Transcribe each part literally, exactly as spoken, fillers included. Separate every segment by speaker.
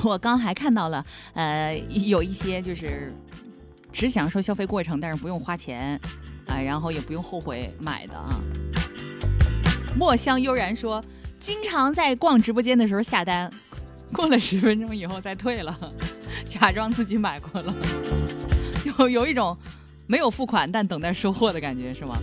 Speaker 1: 我刚还看到了，呃，有一些就是只享受消费过程，但是不用花钱啊、呃，然后也不用后悔买的啊。墨香悠然说，经常在逛直播间的时候下单，过了十分钟以后再退了，假装自己买过了，有有一种没有付款但等待收货的感觉，是吗？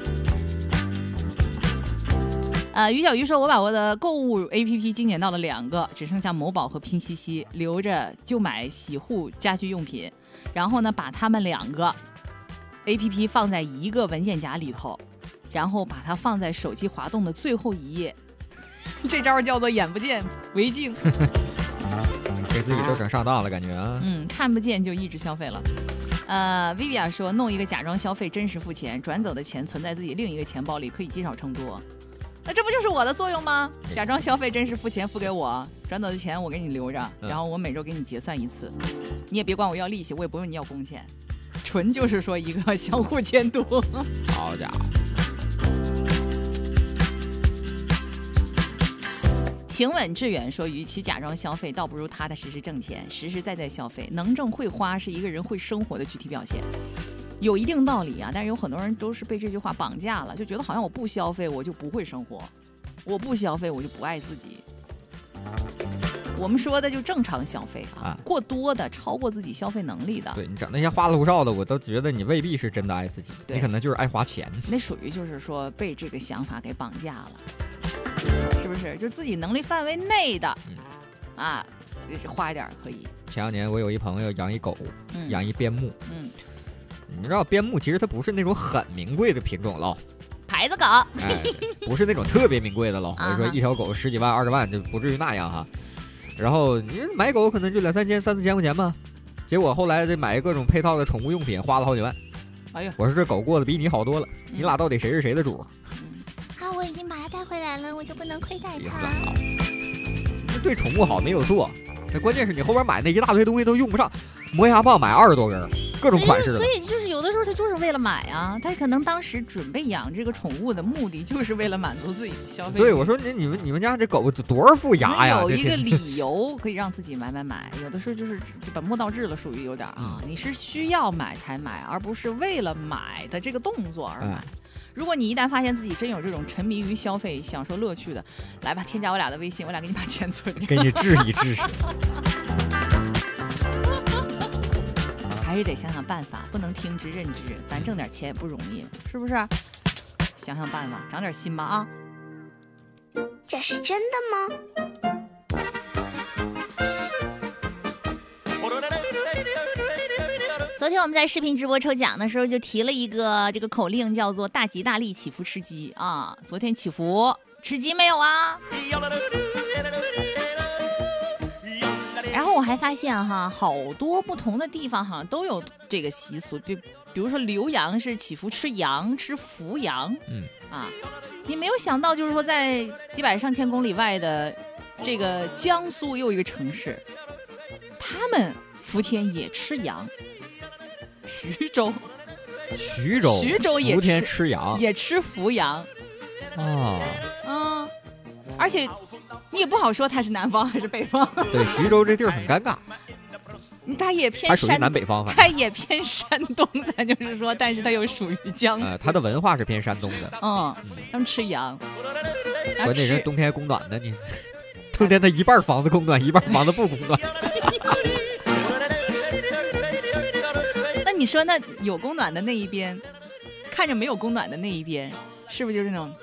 Speaker 1: 呃，于小鱼说，我把我的购物 A P P 精简到了两个，只剩下某宝和拼夕夕，留着就买洗护家居用品，然后呢，把它们两个 A P P 放在一个文件夹里头，然后把它放在手机滑动的最后一页。这招叫做眼不见为净。
Speaker 2: 给自己都整上当了，感觉啊。
Speaker 1: 嗯，看不见就一直消费了。呃 ，Vivian 说，弄一个假装消费，真实付钱，转走的钱存在自己另一个钱包里，可以积少成多。那这不就是我的作用吗？假装消费，真实付钱，付给我，转走的钱我给你留着，然后我每周给你结算一次，你也别管我要利息，我也不用你要工钱，纯就是说一个相互监督。
Speaker 2: 好家伙！
Speaker 1: 情稳致远说，与其假装消费，倒不如踏踏实实挣钱，实实在在消费。能挣会花是一个人会生活的具体表现，有一定道理啊。但是有很多人都是被这句话绑架了，就觉得好像我不消费我就不会生活，我不消费我就不爱自己。我们说的就正常消费啊，啊过多的超过自己消费能力的，
Speaker 2: 对你整那些花里胡哨的，我都觉得你未必是真的爱自己，你可能就是爱花钱。
Speaker 1: 那属于就是说被这个想法给绑架了。是不是就自己能力范围内的、嗯、啊花一点可以。
Speaker 2: 前两年我有一朋友养一狗、嗯、养一边牧，
Speaker 1: 嗯，
Speaker 2: 你知道边牧其实它不是那种很名贵的品种喽，
Speaker 1: 牌子狗，
Speaker 2: 哎，不是那种特别名贵的喽。我就说一条狗十几万二十万就不至于那样哈。然后你买狗可能就两三千三四千块钱嘛，结果后来得买各种配套的宠物用品，花了好几万。
Speaker 1: 哎呦，
Speaker 2: 我说这狗过得比你好多了，嗯、你俩到底谁是谁的主？
Speaker 3: 啊，我已经把它带回来了，我就不能亏待它。
Speaker 2: 对宠物好没有错，那关键是你后边买那一大堆东西都用不上，磨牙棒买二十多根，各种款式的。
Speaker 1: 所以，所以就是有的时候他就是为了买啊，他可能当时准备养这个宠物的目的就是为了满足自己的消费。
Speaker 2: 对，我说你你们你们家这狗多少副牙呀？
Speaker 1: 有一个理由可以让自己买买买，有的时候就是本末倒置了，属于有点啊。嗯、你是需要买才买，而不是为了买的这个动作而买。嗯，如果你一旦发现自己真有这种沉迷于消费、享受乐趣的，来吧，添加我俩的微信，我俩给你把钱存着，
Speaker 2: 给你治一治。
Speaker 1: 还是得想想办法，不能听之任之。咱挣点钱也不容易，是不是？想想办法，长点心吧啊！
Speaker 3: 这是真的吗？
Speaker 1: 昨天我们在视频直播抽奖的时候就提了一个这个口令，叫做大吉大利，祈福吃鸡啊！昨天祈福吃鸡没有啊？然后我还发现哈，好多不同的地方好像都有这个习俗，比比如说浏阳是祈福吃羊，吃福羊，
Speaker 2: 嗯
Speaker 1: 啊，你没有想到就是说在几百上千公里外的这个江苏又有一个城市，他们福田也吃羊。徐州，
Speaker 2: 徐州，
Speaker 1: 徐州也
Speaker 2: 福田吃羊，
Speaker 1: 也吃福羊，
Speaker 2: 啊，
Speaker 1: 嗯，而且你也不好说它是南方还是北方。
Speaker 2: 对，徐州这地儿很尴尬，
Speaker 1: 它也偏
Speaker 2: 它属于南北方，
Speaker 1: 它也偏山东，咱就是说，但是它又属于江苏，
Speaker 2: 呃，它的文化是偏山东的，
Speaker 1: 嗯，他们吃羊，
Speaker 2: 关键是冬天供暖的，你冬天它一半房子供暖，一半房子不供暖。
Speaker 1: 你说那有供暖的那一边，看着没有供暖的那一边，是不是就是那种？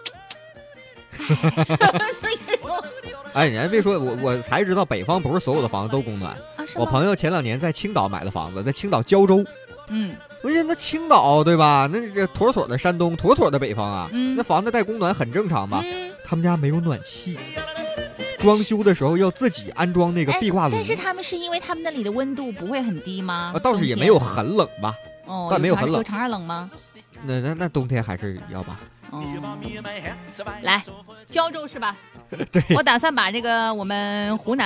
Speaker 2: 哎，你还别说，我我才知道北方不是所有的房子都供暖。
Speaker 1: 啊、
Speaker 2: 我朋友前两年在青岛买的房子，在青岛胶州。
Speaker 1: 嗯，
Speaker 2: 我觉得那青岛对吧？那这妥妥的山东，妥妥的北方啊。
Speaker 1: 嗯，
Speaker 2: 那房子带供暖很正常吧？
Speaker 1: 嗯，
Speaker 2: 他们家没有暖气。装修的时候要自己安装那个壁挂炉，
Speaker 1: 但是他们是因为他们那里的温度不会很低吗？
Speaker 2: 啊，倒是也没有很冷吧？
Speaker 1: 哦，
Speaker 2: 但没有很冷。
Speaker 1: 有长安冷吗？
Speaker 2: 那那那冬天还是要吧？
Speaker 1: 哦，来，胶州是吧？
Speaker 2: 对，
Speaker 1: 我打算把这个我们湖南。